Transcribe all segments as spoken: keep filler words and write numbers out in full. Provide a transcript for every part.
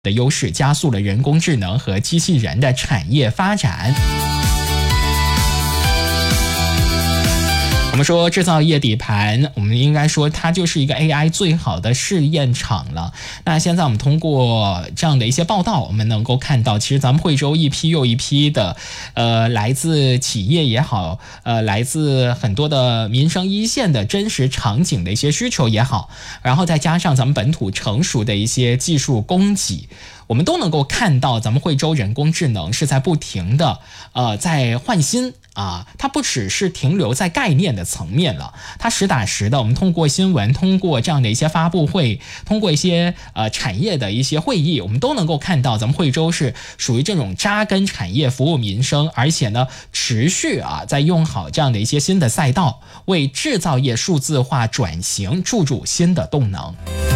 的优势，加速了人工智能和机器人的产业发展。我们说制造业底盘，我们应该说它就是一个 A I 最好的试验场了。那现在我们通过这样的一些报道，我们能够看到，其实咱们惠州一批又一批的，呃，来自企业也好，呃，来自很多的民生一线的真实场景的一些需求也好，然后再加上咱们本土成熟的一些技术供给，我们都能够看到咱们惠州人工智能是在不停的呃在换新啊，它不只是停留在概念的层面了，它实打实的，我们通过新闻，通过这样的一些发布会，通过一些呃产业的一些会议，我们都能够看到咱们惠州是属于这种扎根产业、服务民生，而且呢持续啊在用好这样的一些新的赛道，为制造业数字化转型注入新的动能。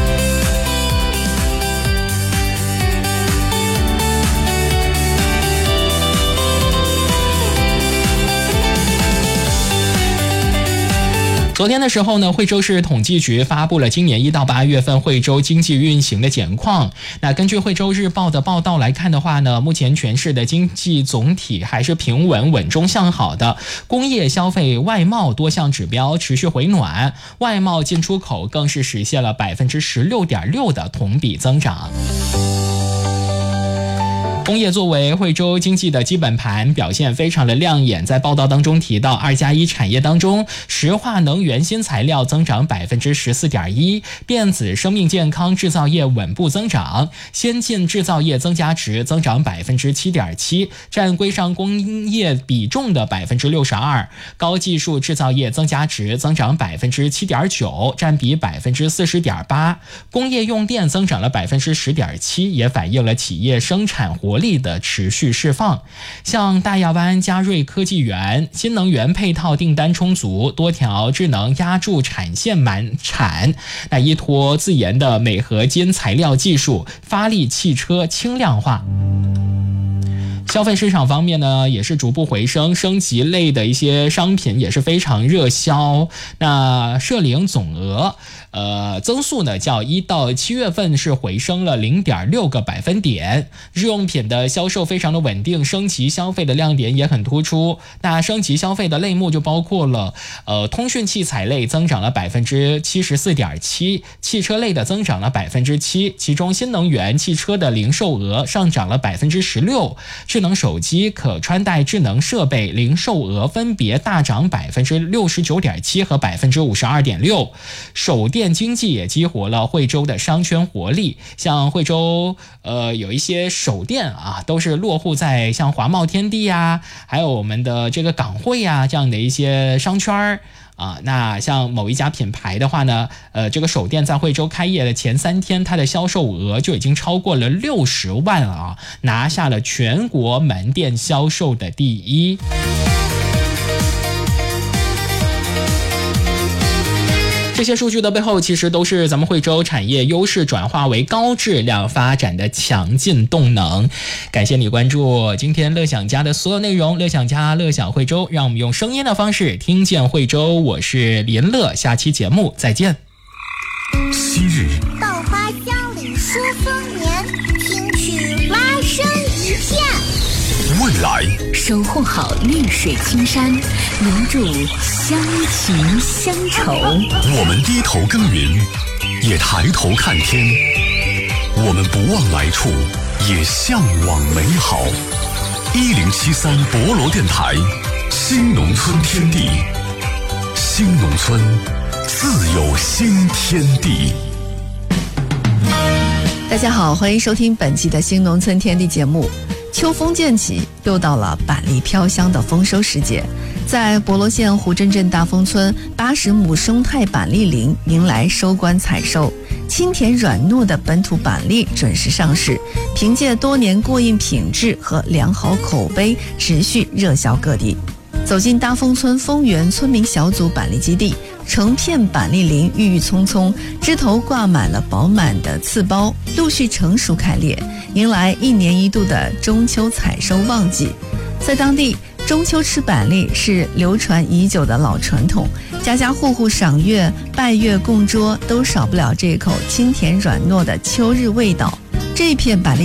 昨天的时候呢，惠州市统计局发布了今年一到八月份惠州经济运行的简况。那根据惠州日报的报道来看的话呢，目前全市的经济总体还是平稳稳中向好的，工业、消费、外贸多项指标持续回暖，外贸进出口更是实现了百分之十六点六的同比增长。工业作为惠州经济的基本盘，表现非常的亮眼。在报道当中提到，二加一产业当中，石化能源新材料增长百分之十四点一，电子生命健康制造业稳步增长，先进制造业增加值增长百分之七点七，占规上工业比重的百分之六十二，高技术制造业增加值增长百分之七点九，占比百分之四十点八，工业用电增长了百分之十点七，也反映了企业生产活力的持续释放。像大亚湾嘉瑞科技园新能源配套订单充足，多条智能压铸产线满产，那依托自研的镁合金材料技术，发力汽车轻量化。消费市场方面呢，也是逐步回升，升级类的一些商品也是非常热销。那社零总额呃增速呢，较一到七月份是回升了 零点六个百分点。日用品的销售非常的稳定，升级消费的亮点也很突出。那升级消费的类目就包括了呃通讯器材类增长了 百分之七十四点七， 汽车类的增长了 百分之七， 其中新能源汽车的零售额上涨了 百分之十六，智能手机、可穿戴智能设备零售额分别大涨 百分之六十九点七 和 百分之五十二点六。 手电经济也激活了惠州的商圈活力，像惠州呃有一些手电啊，都是落户在像华贸天地啊，还有我们的这个港汇啊这样的一些商圈啊，那像某一家品牌的话呢，呃，这个手电在惠州开业的前三天，它的销售额就已经超过了六十万啊，拿下了全国门店销售的第一。这些数据的背后，其实都是咱们惠州产业优势转化为高质量发展的强劲动能。感谢你关注今天乐享家的所有内容，乐享家，乐享惠州，让我们用声音的方式听见惠州。我是林乐，下期节目再见。 昔日稻花香里说丰年，听取蛙声一片。 未来守护好绿水青山，留住乡情乡愁。 我们低头耕耘，也抬头看天。我们不忘来处，也向往美好。一零七三博罗电台，新农村天地，新农村自有新天地。 大家好，欢迎收听本期的新农村天地节目。秋风渐起，又到了板栗飘香的丰收时节。在博罗县胡镇镇大丰村，八十亩生态板栗林迎来收官采收，清甜软糯的本土板栗准时上市，凭借多年过硬品质和良好口碑，持续热销各地。走进大丰村丰源村民小组板栗基地，成片板栗林郁郁葱葱，枝头挂满了饱满的刺苞，陆续成熟开裂，迎来一年一度的中秋采收旺季。在当地，中秋吃板栗是流传已久的老传统，家家户户赏月、拜月、供桌都少不了这口清甜软糯的秋日味道。 这一片板栗